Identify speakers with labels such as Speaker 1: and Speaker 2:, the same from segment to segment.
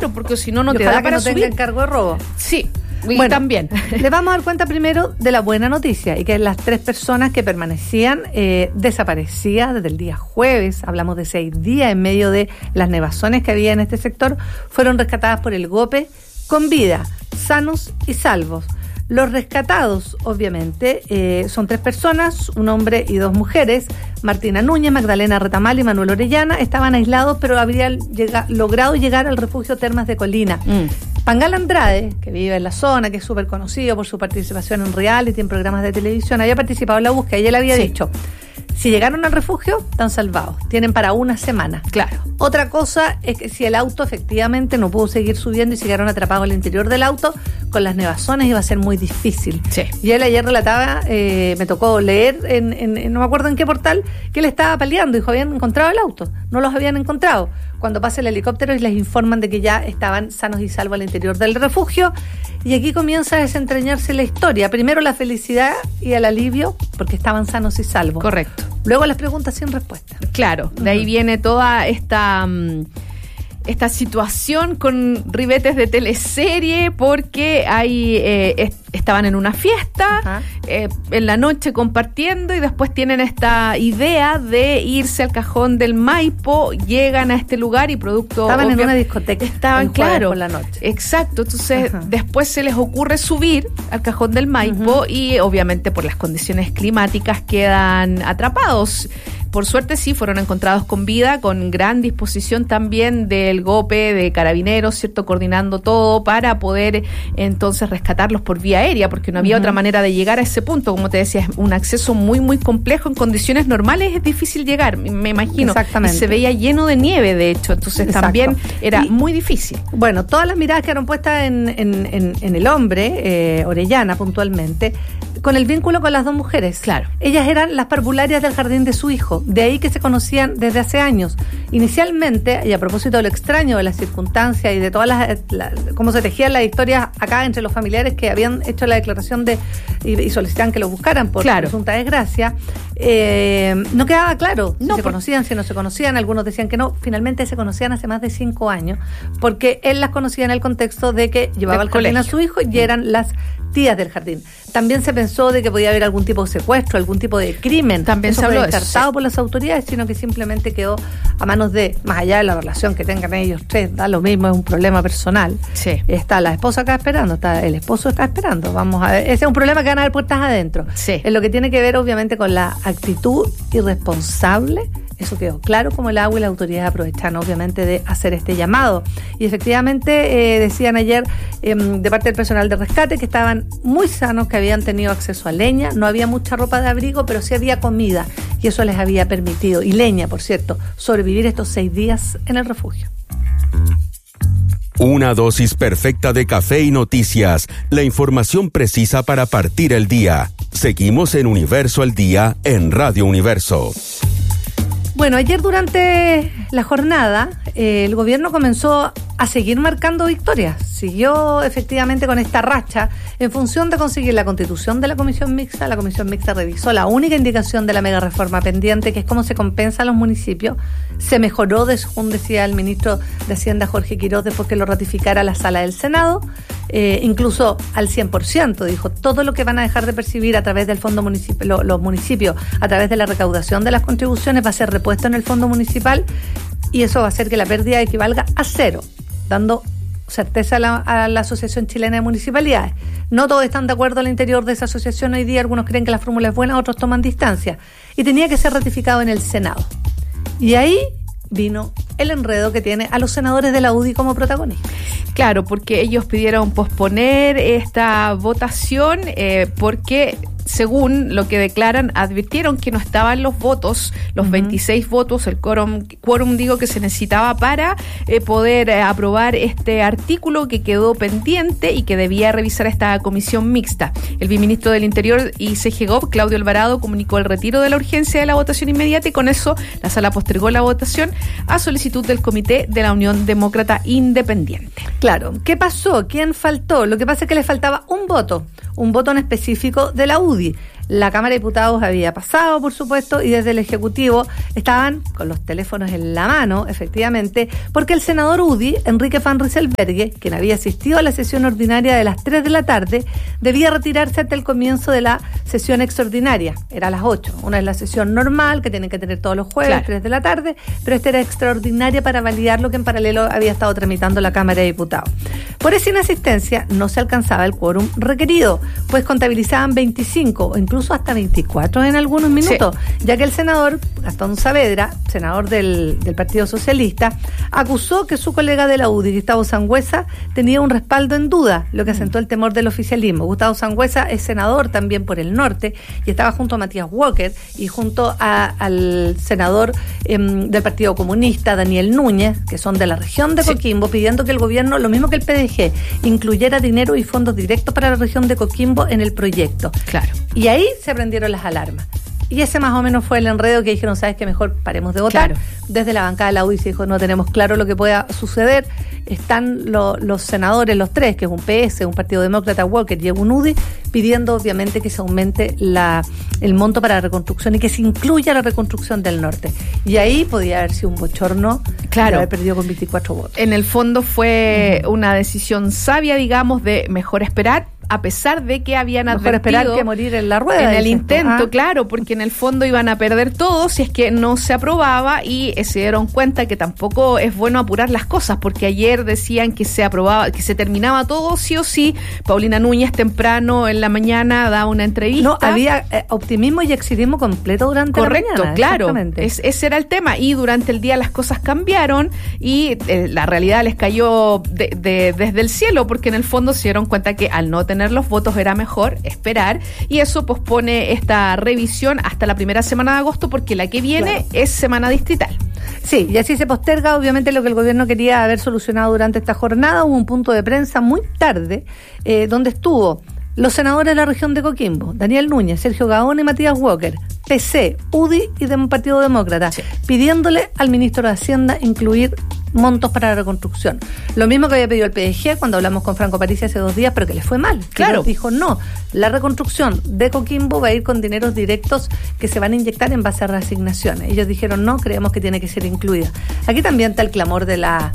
Speaker 1: claro, porque si no, no te
Speaker 2: ojalá
Speaker 1: da para
Speaker 2: que no
Speaker 1: subir.
Speaker 2: tengan cargo de robo.
Speaker 1: Sí. Y
Speaker 2: bueno,
Speaker 1: también.
Speaker 2: Les vamos a dar cuenta primero de la buena noticia, y que las 3 personas que permanecían desaparecidas desde el día jueves, hablamos de 6 días en medio de las nevazones que había en este sector, fueron rescatadas por el GOPE con vida, sanos y salvos. Los rescatados, obviamente, son 3 personas, un hombre y 2 mujeres. Martina Núñez, Magdalena Retamal y Manuel Orellana estaban aislados, pero habrían logrado llegar al refugio Termas de Colina. Pangal Andrade, que vive en la zona, que es súper conocido por su participación en reality, en programas de televisión, había participado en la búsqueda y él había dicho: si llegaron al refugio, están salvados. Tienen para una semana.
Speaker 1: Claro.
Speaker 2: Otra cosa es que si el auto efectivamente no pudo seguir subiendo y se quedaron atrapados al interior del auto, con las nevazones iba a ser muy difícil.
Speaker 1: Sí.
Speaker 2: Y él ayer relataba, me tocó leer, no me acuerdo en qué portal, que él estaba peleando, dijo, habían encontrado el auto. No los habían encontrado. Cuando pasa el helicóptero y les informan de que ya estaban sanos y salvos al interior del refugio. Y aquí comienza a desentrañarse la historia. Primero la felicidad y el alivio, porque estaban sanos y salvos.
Speaker 1: Correcto.
Speaker 2: Luego las preguntas sin respuesta.
Speaker 1: Claro, de ahí viene toda esta situación con ribetes de teleserie, porque estaban en una fiesta, en la noche compartiendo, y después tienen esta idea de irse al Cajón del Maipo, llegan a este lugar y
Speaker 2: estaban en una discoteca.
Speaker 1: Estaban, claro,
Speaker 2: por la noche.
Speaker 1: Exacto, entonces después se les ocurre subir al Cajón del Maipo y obviamente por las condiciones climáticas quedan atrapados. Por suerte sí, fueron encontrados con vida, con gran disposición también del GOPE, de Carabineros, ¿cierto? Coordinando todo para poder entonces rescatarlos por vía aérea, porque no había otra manera de llegar a ese punto. Como te decía, es un acceso muy, muy complejo. En condiciones normales es difícil llegar, me imagino.
Speaker 2: Exactamente.
Speaker 1: Y se veía lleno de nieve, de hecho, entonces también era muy difícil.
Speaker 2: Bueno, todas las miradas quedaron puestas en el hombre, Orellana puntualmente, con el vínculo con las 2 mujeres.
Speaker 1: Claro.
Speaker 2: Ellas eran las parvularias del jardín de su hijo, de ahí que se conocían desde hace años. Inicialmente, y a propósito de lo extraño de las circunstancias y de todas cómo se tejían las historias acá entre los familiares que habían hecho la declaración y solicitaban que lo buscaran por presunta desgracia, no quedaba claro si se conocían, si no se conocían. Algunos decían que no. Finalmente se conocían hace más de 5 años, porque él las conocía en el contexto de que llevaba al jardín a su hijo y eran las tías del jardín. También se pensó de que podía haber algún tipo de secuestro, algún tipo de crimen.
Speaker 1: También
Speaker 2: eso
Speaker 1: se habló
Speaker 2: fue descartado por las autoridades, sino que simplemente quedó a manos de, más allá de la relación que tengan ellos 3, da lo mismo, es un problema personal.
Speaker 1: Sí.
Speaker 2: Está la esposa acá esperando, el esposo está esperando. Vamos a ver, ese es un problema que van a haber puertas adentro.
Speaker 1: Sí.
Speaker 2: En lo que tiene que ver obviamente con la actitud irresponsable. Eso quedó claro como el agua, y las autoridades aprovechan obviamente de hacer este llamado. Y efectivamente decían ayer de parte del personal de rescate que estaban muy sanos, que habían tenido acceso a leña, no había mucha ropa de abrigo, pero sí había comida, y eso les había permitido, y leña, por cierto, sobrevivir estos 6 días en el refugio.
Speaker 3: Una dosis perfecta de café y noticias, la información precisa para partir el día. Seguimos en Universo al Día en Radio Universo.
Speaker 2: Bueno, ayer durante la jornada el gobierno comenzó a seguir marcando victorias. Siguió efectivamente con esta racha en función de conseguir la constitución de la Comisión Mixta. La Comisión Mixta revisó la única indicación de la mega reforma pendiente, que es cómo se compensa a los municipios. Se mejoró, según decía el ministro de Hacienda Jorge Quiroz, después que lo ratificara la Sala del Senado, incluso al 100%, dijo, todo lo que van a dejar de percibir a través del fondo municipal, los municipios, a través de la recaudación de las contribuciones, va a ser repuesto en el fondo municipal, y eso va a hacer que la pérdida equivalga a 0, dando certeza a la Asociación Chilena de Municipalidades. No todos están de acuerdo al interior de esa asociación hoy día, algunos creen que la fórmula es buena, otros toman distancia, y tenía que ser ratificado en el Senado. Y ahí vino el enredo que tiene a los senadores de la UDI como protagonistas.
Speaker 1: Claro, porque ellos pidieron posponer esta votación porque, según lo que declaran, advirtieron que no estaban los votos, los 26 votos, el quórum digo, que se necesitaba para poder aprobar este artículo que quedó pendiente y que debía revisar esta comisión mixta. El viceministro del Interior y CGGOV, Claudio Alvarado, comunicó el retiro de la urgencia de la votación inmediata, y con eso la sala postergó la votación a solicitud del Comité de la Unión Demócrata Independiente.
Speaker 2: Claro, ¿qué pasó? ¿Quién faltó? Lo que pasa es que le faltaba un voto en específico de la UDI. La Cámara de Diputados había pasado, por supuesto, y desde el Ejecutivo estaban con los teléfonos en la mano, efectivamente, porque el senador UDI, Enrique Van Rysselberghe, quien había asistido a la sesión ordinaria de las 3 de la tarde, debía retirarse hasta el comienzo de la sesión extraordinaria. Era a las 8. Una es la sesión normal, que tienen que tener todos los jueves, 3 de la tarde, pero esta era extraordinaria para validar lo que en paralelo había estado tramitando la Cámara de Diputados. Por esa inasistencia no se alcanzaba el quórum requerido, pues contabilizaban 25 o incluso hasta 24 en algunos minutos, ya que el senador Gastón Saavedra, senador del Partido Socialista, acusó que su colega de la UDI, Gustavo Sangüesa, tenía un respaldo en duda, lo que asentó el temor del oficialismo. Gustavo Sangüesa es senador también por el norte y estaba junto a Matías Walker y junto al senador del Partido Comunista, Daniel Núñez, que son de la región de Coquimbo, pidiendo que el gobierno, lo mismo que el PDG, incluyera dinero y fondos directos para la región de Coquimbo en el proyecto.
Speaker 1: Claro.
Speaker 2: Y ahí se prendieron las alarmas. Y ese más o menos fue el enredo que dijeron, ¿sabes qué? Mejor paremos de votar.
Speaker 1: Claro.
Speaker 2: Desde la bancada de la UDI se dijo, no tenemos claro lo que pueda suceder. Están los senadores, los tres, que es un PS, un Partido Demócrata, Walker y un UDI, pidiendo obviamente que se aumente el monto para la reconstrucción y que se incluya la reconstrucción del norte. Y ahí podía haber sido un bochorno,
Speaker 1: claro,
Speaker 2: haber perdido con 24 votos.
Speaker 1: En el fondo fue una decisión sabia, digamos, de mejor esperar, a pesar de que habían advertido...
Speaker 2: Mejor esperar que morir en la rueda.
Speaker 1: En el intento, claro, porque en el fondo iban a perder todo si es que no se aprobaba, y se dieron cuenta que tampoco es bueno apurar las cosas, porque ayer decían que se aprobaba, que se terminaba todo sí o sí. Paulina Núñez temprano en la mañana da una entrevista.
Speaker 2: No, había optimismo y exilismo completo durante la mañana.
Speaker 1: Correcto, claro. Ese era el tema, y durante el día las cosas cambiaron y la realidad les cayó desde el cielo, porque en el fondo se dieron cuenta que al no tener los votos era mejor esperar, y eso pospone esta revisión hasta la primera semana de agosto, porque la que viene es semana distrital.
Speaker 2: Sí, y así se posterga obviamente lo que el gobierno quería haber solucionado durante esta jornada. Hubo un punto de prensa muy tarde donde estuvo los senadores de la región de Coquimbo, Daniel Núñez, Sergio Gaona y Matías Walker, PC, UDI y del Partido Demócrata, pidiéndole al ministro de Hacienda incluir montos para la reconstrucción. Lo mismo que había pedido el PDG cuando hablamos con Franco Parisi hace 2 días, pero que le fue mal.
Speaker 1: Claro.
Speaker 2: Dijo, no, la reconstrucción de Coquimbo va a ir con dineros directos que se van a inyectar en base a reasignaciones. Ellos dijeron, no, creemos que tiene que ser incluida. Aquí también está el clamor de la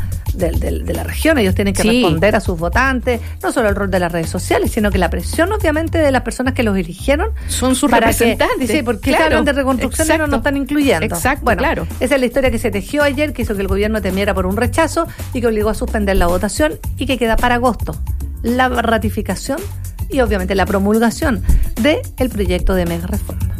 Speaker 2: región. Ellos tienen que responder a sus votantes, no solo el rol de las redes sociales, sino que la presión obviamente de las personas que los eligieron
Speaker 1: son sus representantes.
Speaker 2: Sí, porque se hablan de reconstrucción y no nos están incluyendo.
Speaker 1: Exacto,
Speaker 2: bueno,
Speaker 1: claro.
Speaker 2: Esa es la historia que se tejió ayer, que hizo que el gobierno temiera por un rechazo y que obligó a suspender la votación, y que queda para agosto la ratificación y obviamente la promulgación del proyecto de mega reforma.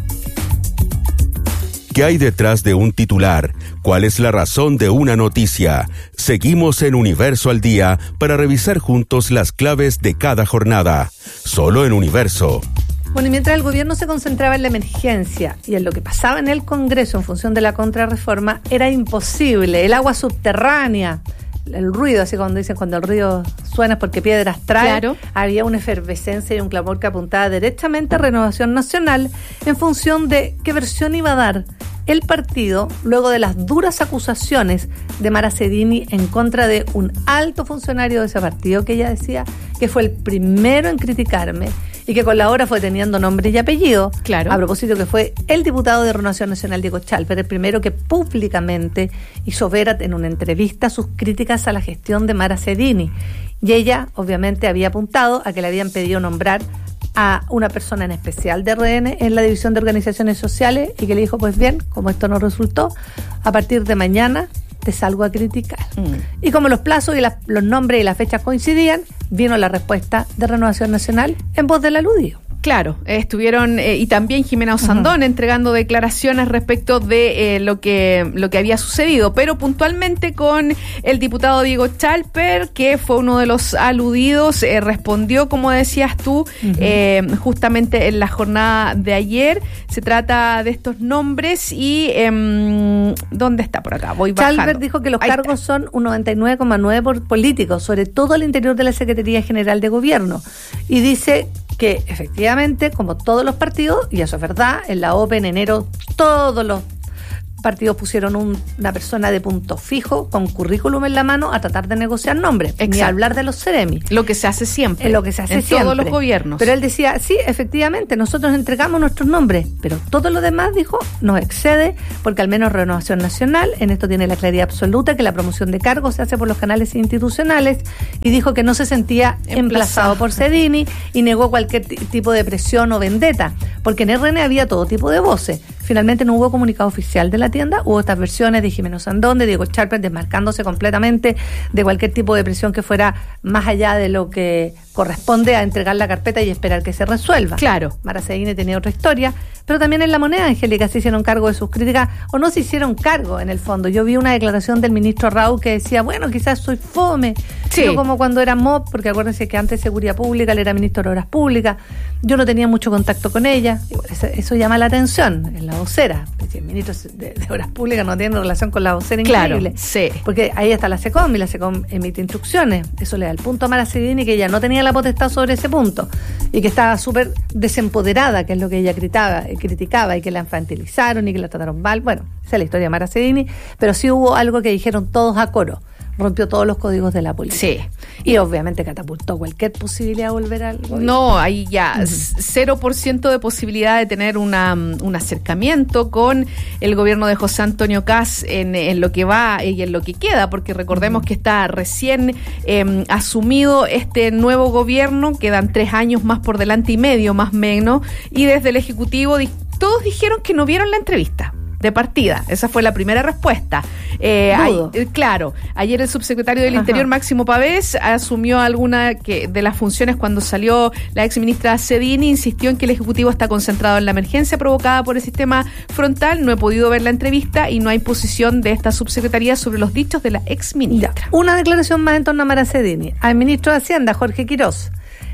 Speaker 3: ¿Qué hay detrás de un titular? ¿Cuál es la razón de una noticia? Seguimos en Universo al Día para revisar juntos las claves de cada jornada. Solo en Universo.
Speaker 2: Bueno, y mientras el gobierno se concentraba en la emergencia y en lo que pasaba en el Congreso en función de la contrarreforma, era imposible. El agua subterránea, el ruido, así cuando dicen cuando el río suena es porque piedras trae,
Speaker 1: claro,
Speaker 2: había una efervescencia y un clamor que apuntaba derechamente a Renovación Nacional en función de qué versión iba a dar el partido luego de las duras acusaciones de Mara Cedini en contra de un alto funcionario de ese partido, que ella decía que fue el primero en criticarme y que con la hora fue teniendo nombre y apellido.
Speaker 1: Claro.
Speaker 2: A propósito que fue el diputado de Renovación Nacional, Diego Chalper, el primero que públicamente hizo ver en una entrevista sus críticas a la gestión de Mara Cedini. Y ella, obviamente, había apuntado a que le habían pedido nombrar a una persona en especial de RN en la División de Organizaciones Sociales, y que le dijo, pues bien, como esto no resultó, a partir de mañana te salgo a criticar. Y como los plazos y los nombres y las fechas coincidían, vino la respuesta de Renovación Nacional en voz del aludido.
Speaker 1: Claro, estuvieron y también Jimena Osandón entregando declaraciones respecto de lo que había sucedido, pero puntualmente con el diputado Diego Chalper, que fue uno de los aludidos, respondió, como decías tú, justamente en la jornada de ayer. Se trata de estos nombres y ¿dónde está por acá? Voy bajando.
Speaker 2: Chalper dijo que los cargos son un 99,9% por políticos, sobre todo al interior de la Secretaría General de Gobierno, y dice que efectivamente, como todos los partidos, y eso es verdad, en la OPE en enero todos los partidos pusieron una persona de punto fijo, con currículum en la mano, a tratar de negociar nombres.
Speaker 1: Exacto.
Speaker 2: Ni hablar de los Ceremi.
Speaker 1: Lo que se hace siempre.
Speaker 2: Lo que se hace
Speaker 1: en
Speaker 2: siempre.
Speaker 1: todos los gobiernos.
Speaker 2: Pero él decía, sí, efectivamente, nosotros entregamos nuestros nombres, pero todo lo demás, dijo, nos excede, porque al menos Renovación Nacional en esto tiene la claridad absoluta que la promoción de cargos se hace por los canales institucionales, y dijo que no se sentía emplazado por Cedini y negó cualquier tipo de presión o vendetta, porque en RN había todo tipo de voces. Finalmente no hubo comunicado oficial de la tienda, hubo estas versiones de Jimeno Sandón, de Diego Charper, desmarcándose completamente de cualquier tipo de presión que fuera más allá de lo que corresponde a entregar la carpeta y esperar que se resuelva.
Speaker 1: Claro.
Speaker 2: Mara Cedini tenía otra historia, pero también en La Moneda, Angélica, se hicieron cargo de sus críticas, o no se hicieron cargo en el fondo. Yo vi una declaración del ministro Raúl que decía, bueno, quizás soy fome,
Speaker 1: sí.
Speaker 2: Yo como cuando era MOP, porque acuérdense que antes de Seguridad Pública, él era ministro de Obras Públicas, yo no tenía mucho contacto con ella, y bueno, eso llama la atención, en la vocera. El ministro de Obras Públicas no tiene relación con la vocera, increíble.
Speaker 1: Claro, sí.
Speaker 2: Porque ahí está la SECOM, y la SECOM emite instrucciones. Eso le da el punto a Mara Cedini, que ella no tenía la potestad sobre ese punto, y que estaba súper desempoderada, que es lo que ella criticaba, y que la infantilizaron y que la trataron mal. Bueno, esa es la historia de Mara Cedini, pero sí hubo algo que dijeron todos a coro. Rompió todos los códigos de la política.
Speaker 1: Sí.
Speaker 2: Y obviamente catapultó cualquier posibilidad de volver al gobierno.
Speaker 1: No, ahí ya 0% de posibilidad de tener un acercamiento con el gobierno de José Antonio Kast en lo que va y en lo que queda, porque recordemos que está recién asumido este nuevo gobierno, quedan 3 años más por delante y medio, más o menos, y desde el Ejecutivo todos dijeron que no vieron la entrevista de partida. Esa fue la primera respuesta. Claro, ayer el subsecretario del Interior, Máximo Pavés, asumió alguna de las funciones cuando salió la exministra Cedini, insistió en que el Ejecutivo está concentrado en la emergencia provocada por el sistema frontal. No he podido ver la entrevista y no hay posición de esta subsecretaría sobre los dichos de la exministra.
Speaker 2: Ya, una declaración más en torno a Mara Cedini. Al ministro de Hacienda, Jorge Quirós,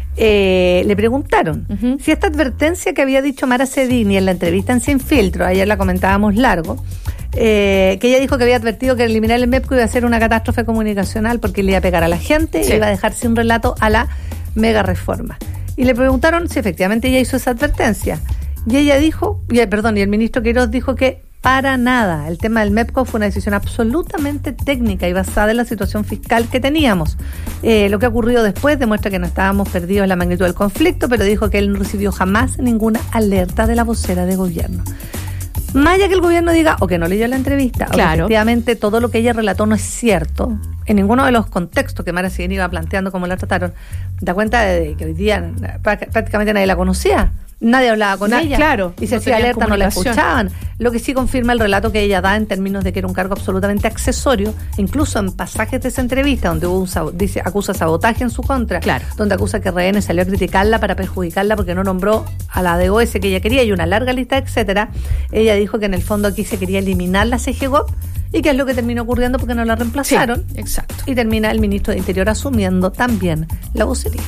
Speaker 2: le preguntaron si esta advertencia que había dicho Mara Cedini en la entrevista en Sin Filtro, ayer la comentábamos largo, que ella dijo que había advertido que eliminar el MEPCO iba a ser una catástrofe comunicacional porque le iba a pegar a la gente, sí, y iba a dejar sin relato a la mega reforma. Y le preguntaron si efectivamente ella hizo esa advertencia. Y ella dijo, y el ministro Quirós dijo que para nada. El tema del MEPCO fue una decisión absolutamente técnica y basada en la situación fiscal que teníamos. Lo que ha ocurrido después demuestra que no estábamos perdidos en la magnitud del conflicto, pero dijo que él no recibió jamás ninguna alerta de la vocera de gobierno. Más allá que el gobierno diga o que no leyó la entrevista, claro, o que efectivamente todo lo que ella relató no es cierto, en ninguno de los contextos que Mara Cedini iba planteando como la trataron, da cuenta de que hoy día prácticamente nadie la conocía. Nadie hablaba con ella,
Speaker 1: claro,
Speaker 2: y si hacía alerta no la escuchaban, lo que sí confirma el relato que ella da en términos de que era un cargo absolutamente accesorio, incluso en pasajes de esa entrevista donde acusa sabotaje en su contra,
Speaker 1: claro,
Speaker 2: donde acusa que RN salió a criticarla para perjudicarla porque no nombró a la DOS que ella quería y una larga lista, etcétera. Ella dijo que en el fondo aquí se quería eliminar la CGGOP y que es lo que terminó ocurriendo porque no la reemplazaron.
Speaker 1: Sí, exacto.
Speaker 2: Y termina el ministro de Interior asumiendo también la vocería.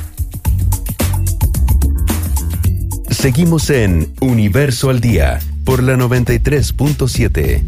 Speaker 3: Seguimos en Universo al Día por la 93.7.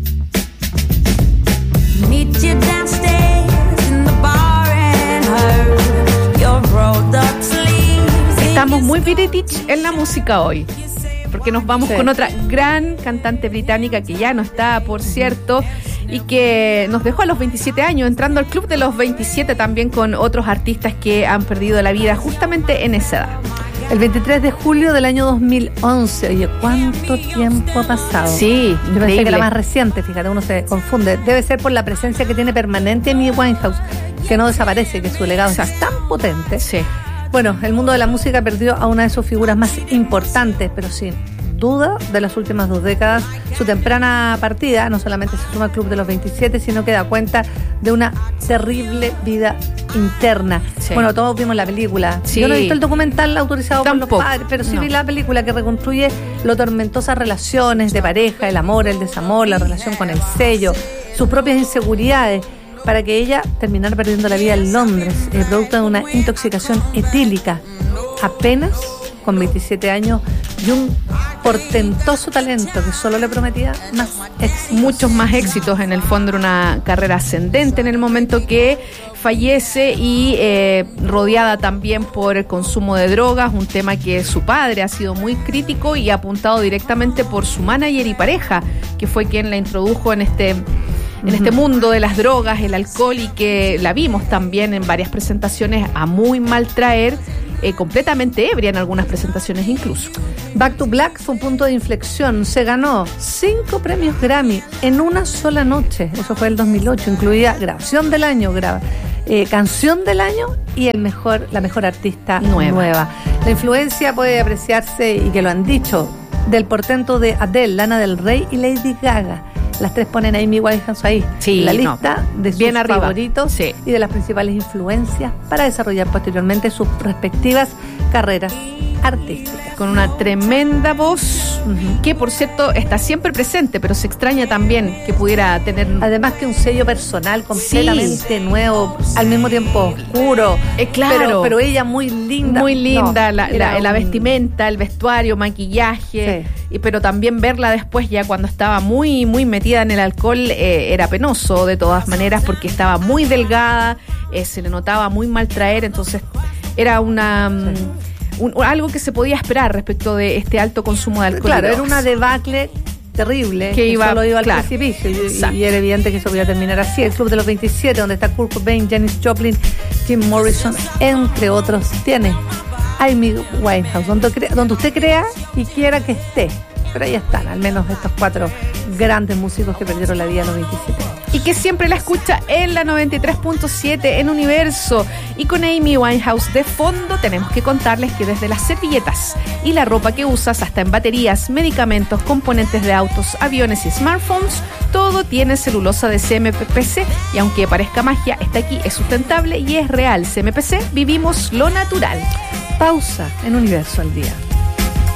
Speaker 1: Estamos muy British en la música hoy, porque nos vamos con otra gran cantante británica que ya no está, por cierto, y que nos dejó a los 27 años, entrando al club de los 27 también con otros artistas que han perdido la vida justamente en esa edad.
Speaker 2: El 23 de julio del año 2011. Oye, ¿cuánto tiempo ha pasado?
Speaker 1: Sí,
Speaker 2: yo pensé que la más reciente, fíjate, uno se confunde. Debe ser por la presencia que tiene permanente Amy Winehouse, que no desaparece, que su legado es tan potente.
Speaker 1: Sí.
Speaker 2: Bueno, el mundo de la música perdió a una de sus figuras más importantes, pero sin duda, de las últimas 2 décadas. Su temprana partida no solamente se suma al club de los 27, sino que da cuenta de una terrible vida interna. Sí. Bueno, todos vimos la película. Sí. Yo no he visto el documental autorizado por los padres, pero sí vi la película que reconstruye lo tormentosas relaciones de pareja, el amor, el desamor, la relación con el sello, sus propias inseguridades, para que ella terminara perdiendo la vida en Londres, producto de una intoxicación etílica, apenas con 27 años y un portentoso talento que solo le prometía más éxitos.
Speaker 1: Muchos más éxitos. En el fondo era una carrera ascendente en el momento que fallece y rodeada también por el consumo de drogas, un tema que su padre ha sido muy crítico y apuntado directamente por su manager y pareja, que fue quien la introdujo en este mundo de las drogas, el alcohol, y que la vimos también en varias presentaciones a muy mal traer, completamente ebria en algunas presentaciones incluso.
Speaker 2: Back to Black fue un punto de inflexión. Se ganó 5 premios Grammy en una sola noche. Eso fue el 2008. Incluía grabación del año, canción del año y la mejor artista nueva. La influencia puede apreciarse, y que lo han dicho, del portento de Adele, Lana del Rey y Lady Gaga. Las tres ponen a Amy Winehouse ahí, la lista de sus
Speaker 1: bien arriba,
Speaker 2: favoritos y de las principales influencias para desarrollar posteriormente sus respectivas carreras artísticas.
Speaker 1: Con una tremenda voz, que por cierto está siempre presente, pero se extraña también que pudiera tener...
Speaker 2: Además que un sello personal completamente nuevo, al mismo tiempo oscuro,
Speaker 1: claro,
Speaker 2: pero ella muy linda.
Speaker 1: Muy linda, la vestimenta, el vestuario, maquillaje, pero también verla después ya cuando estaba muy, muy metida en el alcohol era penoso de todas maneras, porque estaba muy delgada, se le notaba muy mal traer, entonces era algo que se podía esperar respecto de este alto consumo de alcohol.
Speaker 2: Claro, era una debacle terrible, que solo iba al precipicio, y era evidente que eso podía terminar así. El Club de los 27, donde está Kurt Cobain, Janis Joplin, Jim Morrison, entre otros, tiene Amy Winehouse, donde usted crea y quiera que esté. Pero ahí están, al menos estos 4 grandes músicos que perdieron la vida a los 27 años.
Speaker 1: Y que siempre la escucha en la 93.7 en Universo. Y con Amy Winehouse de fondo tenemos que contarles que desde las servilletas y la ropa que usas hasta en baterías, medicamentos, componentes de autos, aviones y smartphones, todo tiene celulosa de CMPC, y aunque parezca magia, está aquí, es sustentable y es real. CMPC, vivimos lo natural.
Speaker 2: Pausa en Universo al Día.